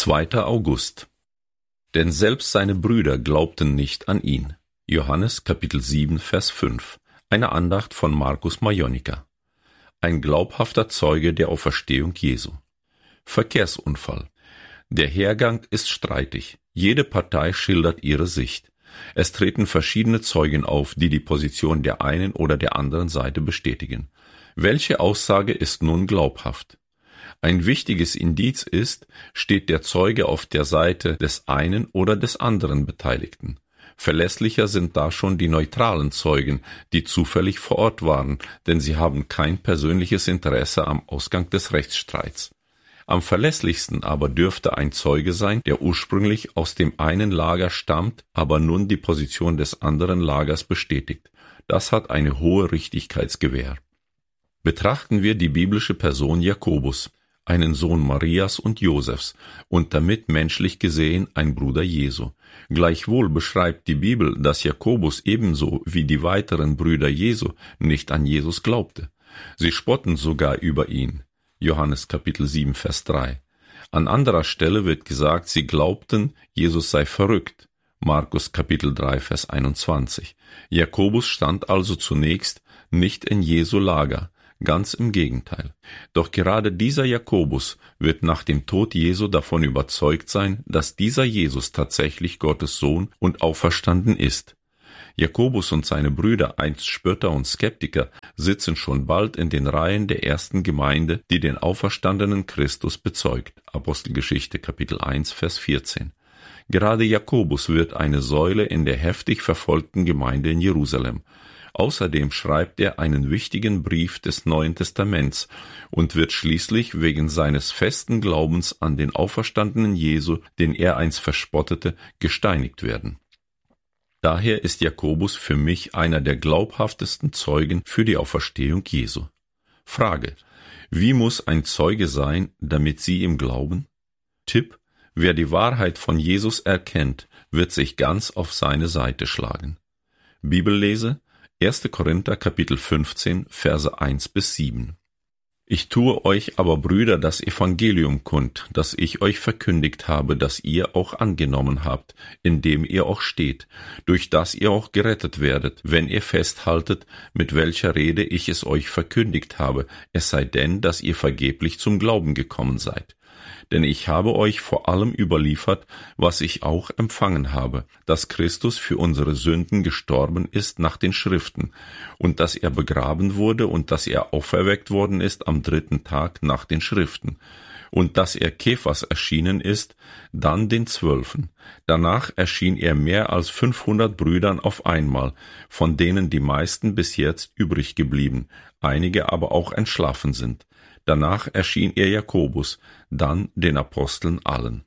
2. August. Denn selbst seine Brüder glaubten nicht an ihn. Johannes Kapitel 7, Vers 5. Eine Andacht von Markus Majonika. Ein glaubhafter Zeuge der Auferstehung Jesu. Verkehrsunfall. Der Hergang ist streitig. Jede Partei schildert ihre Sicht. Es treten verschiedene Zeugen auf, die die Position der einen oder der anderen Seite bestätigen. Welche Aussage ist nun glaubhaft? Ein wichtiges Indiz ist, steht der Zeuge auf der Seite des einen oder des anderen Beteiligten. Verlässlicher sind da schon die neutralen Zeugen, die zufällig vor Ort waren, denn sie haben kein persönliches Interesse am Ausgang des Rechtsstreits. Am verlässlichsten aber dürfte ein Zeuge sein, der ursprünglich aus dem einen Lager stammt, aber nun die Position des anderen Lagers bestätigt. Das hat eine hohe Richtigkeitsgewähr. Betrachten wir die biblische Person Jakobus, einen Sohn Marias und Josefs und damit menschlich gesehen ein Bruder Jesu. Gleichwohl beschreibt die Bibel, dass Jakobus ebenso wie die weiteren Brüder Jesu nicht an Jesus glaubte. Sie spotten sogar über ihn. Johannes Kapitel 7, Vers 3. An anderer Stelle wird gesagt, sie glaubten, Jesus sei verrückt. Markus Kapitel 3, Vers 21. Jakobus stand also zunächst nicht in Jesu Lager. Ganz im Gegenteil. Doch gerade dieser Jakobus wird nach dem Tod Jesu davon überzeugt sein, dass dieser Jesus tatsächlich Gottes Sohn und auferstanden ist. Jakobus und seine Brüder, einst Spötter und Skeptiker, sitzen schon bald in den Reihen der ersten Gemeinde, die den auferstandenen Christus bezeugt. Apostelgeschichte Kapitel 1, Vers 14. Gerade Jakobus wird eine Säule in der heftig verfolgten Gemeinde in Jerusalem. Außerdem schreibt er einen wichtigen Brief des Neuen Testaments und wird schließlich wegen seines festen Glaubens an den auferstandenen Jesu, den er einst verspottete, gesteinigt werden. Daher ist Jakobus für mich einer der glaubhaftesten Zeugen für die Auferstehung Jesu. Frage: Wie muss ein Zeuge sein, damit Sie ihm glauben? Tipp: Wer die Wahrheit von Jesus erkennt, wird sich ganz auf seine Seite schlagen. Bibellese 1. Korinther Kapitel 15, Verse 1 bis 7. Ich tue euch aber, Brüder, das Evangelium kund, das ich euch verkündigt habe, das ihr auch angenommen habt, in dem ihr auch steht, durch das ihr auch gerettet werdet, wenn ihr festhaltet, mit welcher Rede ich es euch verkündigt habe, es sei denn, dass ihr vergeblich zum Glauben gekommen seid. Denn ich habe euch vor allem überliefert, was ich auch empfangen habe, dass Christus für unsere Sünden gestorben ist nach den Schriften, und dass er begraben wurde und dass er auferweckt worden ist am 3. Tag nach den Schriften, und dass er Kephas erschienen ist, dann den 12. Danach erschien er mehr als 500 Brüdern auf einmal, von denen die meisten bis jetzt übrig geblieben, einige aber auch entschlafen sind. Danach erschien er Jakobus, dann den Aposteln allen.